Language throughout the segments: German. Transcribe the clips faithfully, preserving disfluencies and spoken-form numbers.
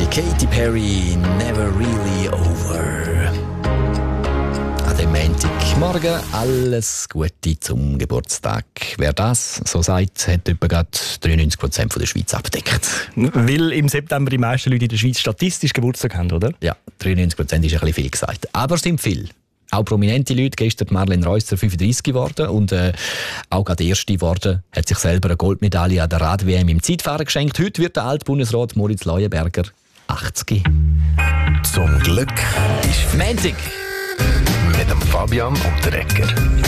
Katy Perry, Never Really Over. An dem Montagmorgen alles Gute zum Geburtstag. Wer das so sagt, hat etwa gerade dreiundneunzig Prozent der Schweiz abgedeckt. Weil im September die meisten Leute in der Schweiz statistisch Geburtstag haben, oder? Ja, dreiundneunzig Prozent ist ein bisschen viel gesagt. Aber es sind viele. Auch prominente Leute, gestern Marlene Reusser fünfunddreissig geworden und äh, auch gerade erste geworden, hat sich selber eine Goldmedaille an der Rad-W M im Zeitfahren geschenkt. Heute wird der Altbundesrat Moritz Leuenberger achtzig. Zum Glück ist Montag. mit dem Fabian und der Ecker.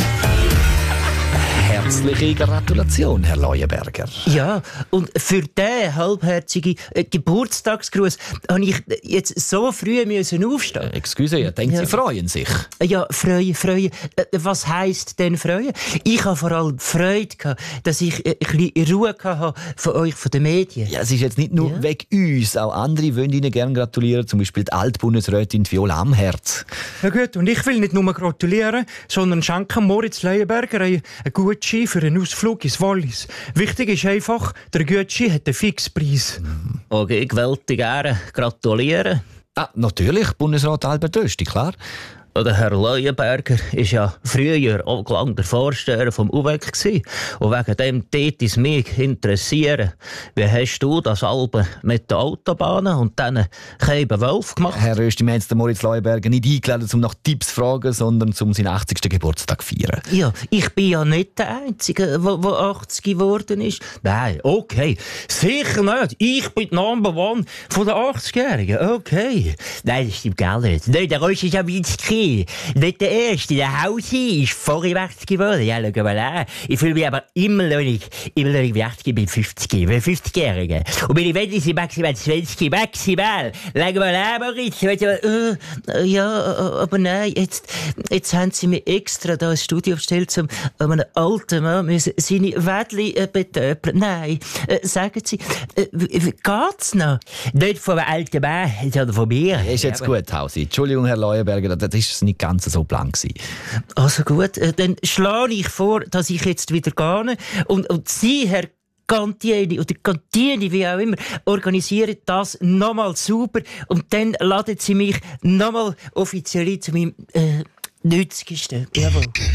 Herzliche Gratulation, Herr Leuenberger. Ja, und für diesen halbherzigen äh, Geburtstagsgruß habe ich jetzt so früh müssen aufstehen. Äh, excuse, ich denke, Ja. Sie freuen sich. Ja, freuen, freuen. Äh, was heisst denn freuen? Ich habe vor allem Freude gehabt, dass ich äh, ein bisschen Ruhe hatte von euch, von den Medien. Ja, es ist jetzt nicht nur Ja. wegen uns, auch andere wollen Ihnen gerne gratulieren, zum Beispiel die Altbundesrätin Viola Amherz. Ja gut, und ich will nicht nur gratulieren, sondern schenken Moritz Leuenberger einen Gutschein für einen Ausflug ins Wallis. Wichtig ist einfach, der Gutschein hat einen Fixpreis. Okay, gewählte gerne gratulieren. Ah, natürlich, Bundesrat Albert Rösti, klar. Oder Herr Leuenberger war ja früher auch lang der Vorsteher vom U W E C. Und wegen dem tät es mich interessieren. Wie hast du das Album mit den Autobahnen und diesen Keiben Wolf gemacht? Herr Rösti, wir haben jetzt den Moritz Leuenberger nicht eingeladen, um nach Tipps zu fragen, sondern um seinen achtzigsten Geburtstag zu feiern. Ja, ich bin ja nicht der Einzige, der achtzig geworden ist. Nein, okay. Sicher nicht. Ich bin die Number One von den achtzigjährigen. Okay. Nein, das stimmt gar nicht. Nein, der Rösti ist ja Witzki. Nicht der Erste. Der Hausi ist vorher achtzig geworden. Ja, schau mal an. Ich fühle mich aber immer noch nicht, immer noch nicht wie achtzig, ich bin fünfzig. Ich bin fünfzigjähriger. Und meine Wände sind maximal zwanzig. Maximal. Schau mal an, Moritz. Äh, äh, ja, aber nein, jetzt, jetzt haben sie mir extra da ein Studio bestellt, um einem alten Mann müssen seine Wädli äh, betöpeln. Nein, äh, sagen Sie, äh, wie, wie geht's noch? Nicht vom alten Mann, sondern von mir. Ist jetzt gut, Hausi. Entschuldigung, Herr Leuenberger, das ist nicht ganz so blank gewesen. Also gut, äh, dann schlage ich vor, dass ich jetzt wieder gehe. Und, und Sie, Herr Cantieni oder Cantieni, wie auch immer, organisieren das nochmal super. Und dann laden Sie mich nochmal offiziell zu meinem äh, neunzigsten Jawohl.